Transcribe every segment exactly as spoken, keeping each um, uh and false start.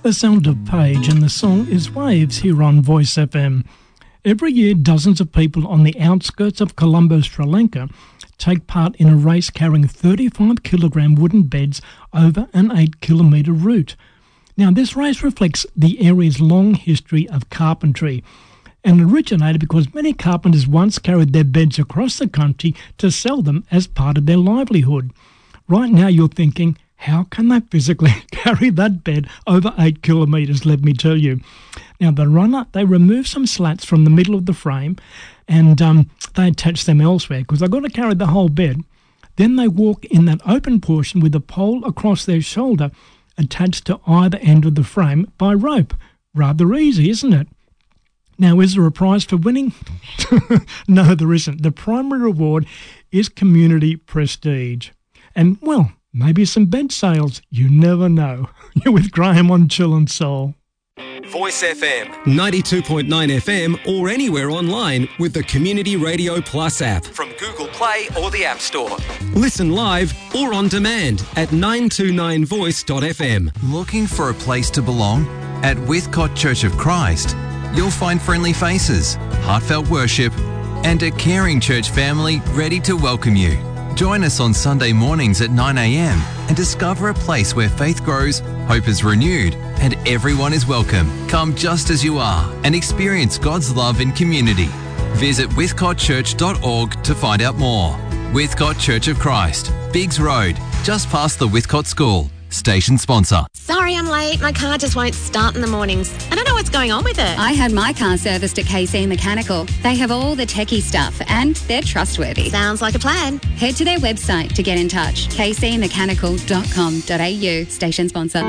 The sound of Paige, and the song is Waves here on Voice F M. Every year, dozens of people on the outskirts of Colombo, Sri Lanka, take part in a race carrying thirty-five kilogram wooden beds over an eight kilometre route. Now, this race reflects the area's long history of carpentry and originated because many carpenters once carried their beds across the country to sell them as part of their livelihood. Right now, you're thinking, how can they physically carry that bed over eight kilometres, let me tell you. Now, the runner, they remove some slats from the middle of the frame and um, they attach them elsewhere because they've got to carry the whole bed. Then they walk in that open portion with a pole across their shoulder attached to either end of the frame by rope. Rather easy, isn't it? Now, is there a prize for winning? No, there isn't. The primary reward is community prestige. And, well, maybe some bed sales. You never know. You're with Graham on Chill and Soul. Voice F M, ninety-two point nine F M, or anywhere online with the Community Radio Plus app from Google Play or the App Store. Listen live or on demand at nine two nine voice dot f m. Looking for a place to belong? At Withcott Church of Christ, you'll find friendly faces, heartfelt worship, and a caring church family ready to welcome you. Join us on Sunday mornings at nine a m and discover a place where faith grows, hope is renewed, and everyone is welcome. Come just as you are and experience God's love in community. Visit withcott church dot org to find out more. Withcott Church of Christ, Biggs Road, just past the Withcott School. Station sponsor. Sorry I'm late. My car just won't start in the mornings. I don't know what's going on with it. I had my car serviced at K C Mechanical. They have all the techie stuff and they're trustworthy. Sounds like a plan. Head to their website to get in touch. k c mechanical dot com dot a u. Station sponsor.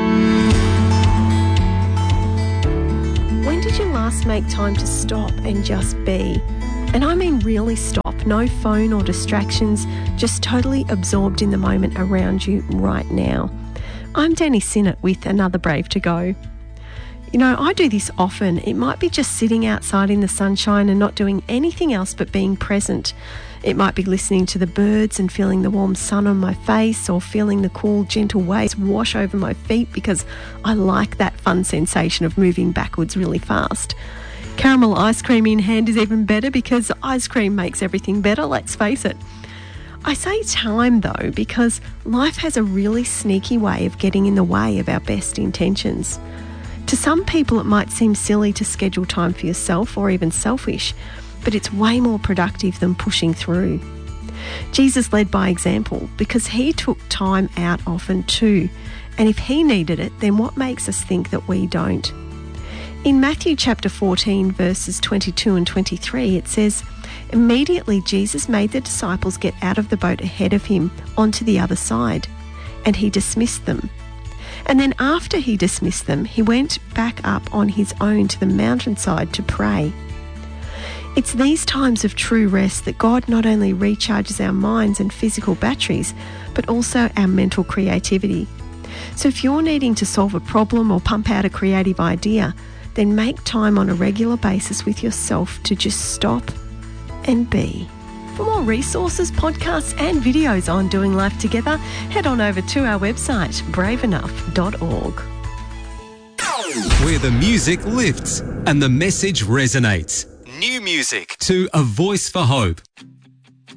When did you last make time to stop and just be? And I mean really stop. No phone or distractions. Just totally absorbed in the moment around you right now. I'm Danny Sinnott with Another Brave to Go. You know, I do this often. It might be just sitting outside in the sunshine and not doing anything else but being present. It might be listening to the birds and feeling the warm sun on my face, or feeling the cool, gentle waves wash over my feet because I like that fun sensation of moving backwards really fast. Caramel ice cream in hand is even better because ice cream makes everything better, let's face it. I say time though because life has a really sneaky way of getting in the way of our best intentions. To some people it might seem silly to schedule time for yourself or even selfish, but it's way more productive than pushing through. Jesus led by example because he took time out often too, and if he needed it, then what makes us think that we don't? In Matthew chapter fourteen verses twenty-two and twenty-three it says, "Immediately Jesus made the disciples get out of the boat ahead of him onto the other side, and he dismissed them. And then after he dismissed them, he went back up on his own to the mountainside to pray." It's these times of true rest that God not only recharges our minds and physical batteries, but also our mental creativity. So if you're needing to solve a problem or pump out a creative idea, then make time on a regular basis with yourself to just stop and be. For more resources, podcasts and videos on doing life together, head on over to our website, brave enough dot org. Where the music lifts and the message resonates. New music to A Voice for Hope.